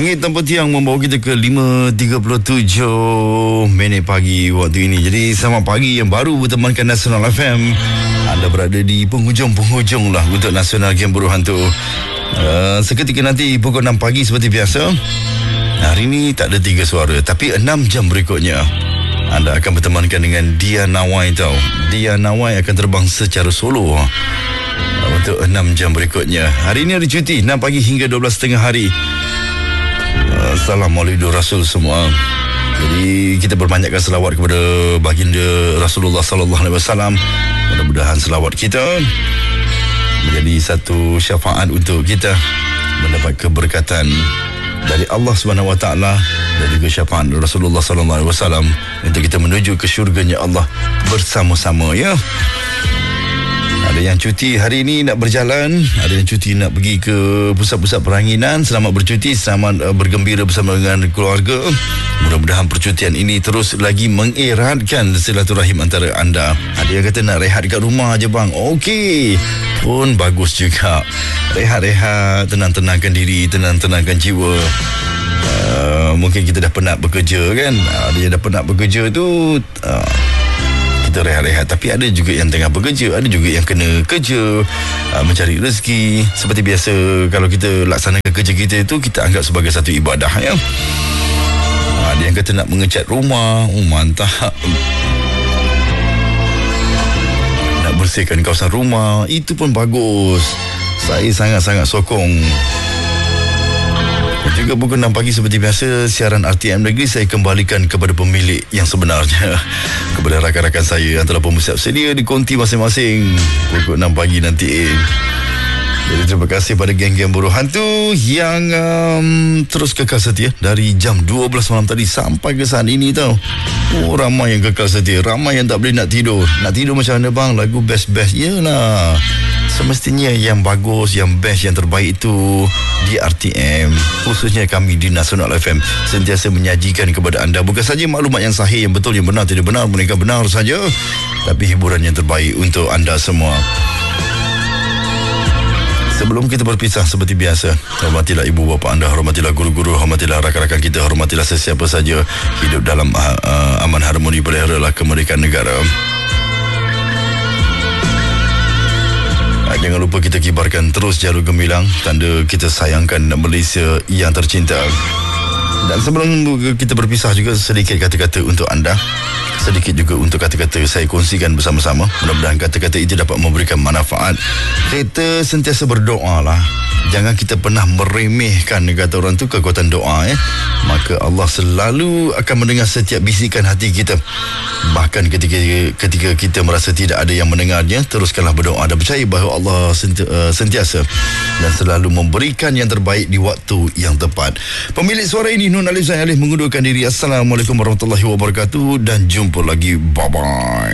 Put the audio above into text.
Langit tanpa tiang membawa kita ke 5.37 minit pagi waktu ini. Jadi selamat pagi yang baru bertemankan Nasional FM. Anda berada di penghujung-penghujung lah untuk Nasional Game Buruh Hantu. Seketika nanti pukul 6 pagi seperti biasa. Hari ini tak ada 3 suara, tapi 6 jam berikutnya anda akan bertemankan dengan Dia Nawai tau. Dia Nawai akan terbang secara solo untuk 6 jam berikutnya. Hari ini hari cuti 6 pagi hingga 12.30 hari. Assalamualaikum Rasul semua. Jadi kita berbanyakkan selawat kepada baginda Rasulullah sallallahu alaihi wasallam. Mudah-mudahan selawat kita menjadi satu syafaat untuk kita mendapat keberkatan dari Allah Subhanahu wa taala dan juga syafaat Rasulullah sallallahu alaihi wasallam untuk kita menuju ke syurganya Allah bersama-sama ya. Ada yang cuti hari ini nak berjalan, ada yang cuti nak pergi ke pusat-pusat peranginan. Selamat bercuti, selamat bergembira bersama dengan keluarga. Mudah-mudahan percutian ini terus lagi mengeratkan silaturahim antara anda. Ada yang kata nak rehat kat rumah je bang. Okey, pun bagus juga. Rehat-rehat, tenang-tenangkan diri, tenang-tenangkan jiwa. Mungkin kita dah penat bekerja kan. Ada yang dah penat bekerja tu, kita rehat-rehat. Tapi ada juga yang tengah bekerja, ada juga yang kena kerja, mencari rezeki. Seperti biasa, kalau kita laksanakan kerja kita itu, kita anggap sebagai satu ibadah ya. Ada yang kata nak mengecat rumah, mantap. Nak bersihkan kawasan rumah, itu pun bagus. Saya sangat-sangat sokong. Juga pukul 6 pagi seperti biasa, siaran RTM Negeri saya kembalikan kepada pemilik yang sebenarnya, kepada rakan-rakan saya yang telah pun bersiap sedia di konti masing-masing pukul 6 pagi nanti. Jadi terima kasih pada geng-geng buruh hantu yang terus kekal setia dari jam 12 malam tadi sampai ke saat ini tau. Ramai yang kekal setia, ramai yang tak boleh nak tidur. Nak tidur macam mana bang? Lagu best-best. Yelah, semestinya yang bagus, yang best, yang terbaik itu di RTM, khususnya kami di Nasional FM, sentiasa menyajikan kepada anda bukan saja maklumat yang sahih, yang betul, yang benar, tidak benar, mereka benar saja, tapi hiburan yang terbaik untuk anda semua. Sebelum kita berpisah seperti biasa, hormatilah ibu bapa anda, hormatilah guru-guru, hormatilah rakan-rakan kita, hormatilah sesiapa saja hidup dalam aman harmoni, peliharalah kemerdekaan negara. Jangan lupa kita kibarkan terus jalur gemilang, tanda kita sayangkan Malaysia yang tercinta. Dan sebelum kita berpisah juga, sedikit kata-kata untuk anda, sedikit juga untuk kata-kata saya kongsikan bersama-sama. Mudah-mudahan kata-kata itu dapat memberikan manfaat. Kita sentiasa berdoa lah. Jangan kita pernah meremehkan, kata orang tu, kekuatan doa ya. Maka Allah selalu akan mendengar setiap bisikan hati kita. Bahkan ketika kita merasa tidak ada yang mendengarnya, teruskanlah berdoa dan percaya bahawa Allah sentiasa dan selalu memberikan yang terbaik di waktu yang tepat. Pemilik suara ini Nun Alif Zain Alif mengundurkan diri. Assalamualaikum warahmatullahi wabarakatuh dan jumpa lagi. Bye-bye.